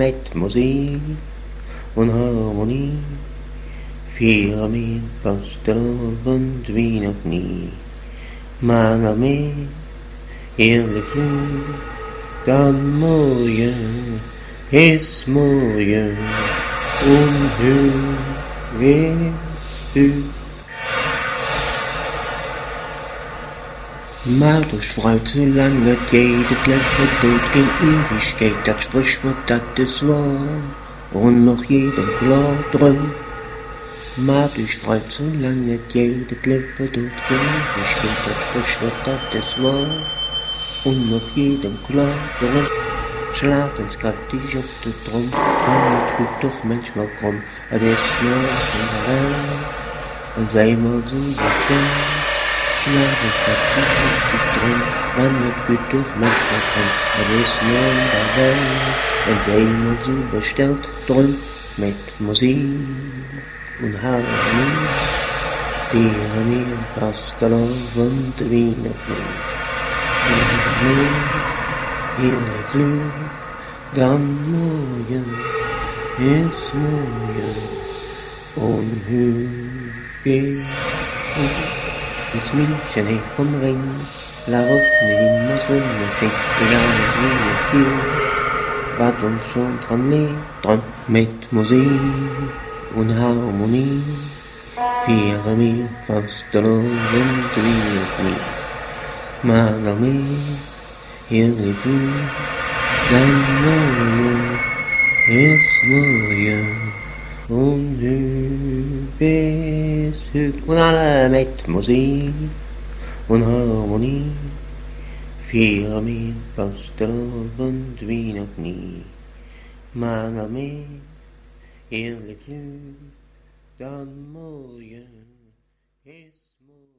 met muziek en harmonie. Vieren meer vastelovend wie nog niet. Maar nog meer heerlijk vloed. Dan mooie is mooie. Onheus weer u. Maar dus fruit, zolang het geht, het leven dood geen Ewigkeit, dat Sprichwort, dat ist wahr, und noch jedem klar drum. Maar dus fruit, zolang het geht, het leven dood geen Ewigkeit, dat Sprichwort, dat ist wahr, und noch jedem klar drum. Slaat eens krachtig op de trom, maar het goed toch manchmal krom, het is nooit van de wel, en zij maar zo bestemd. Slaat eens krachtig op de trom, maar het goed toch manchmal krom, het is nooit van de wel, en zij maar zo besteld, drum met muziek en harmonie. Vieren meer vastelovend wie nog niet. Meer heerlijk vlug, dan mooie is mooie, onheugig. Het München heeft vom Ring, waarop nu immer Sonnenschein, egal wie het geht, wat ons schon dran lebt, drum met muziek en harmonie. Vieren meer vastelovend wie nog niet, maar nog meer heerlijk vlug, dan mooie is mooie, onheugig is het. En alle met muziek en harmonie. Vieren meer vastelovend wie nog niet, maar nog meer heerlijk vlug, dan mooie is mooie.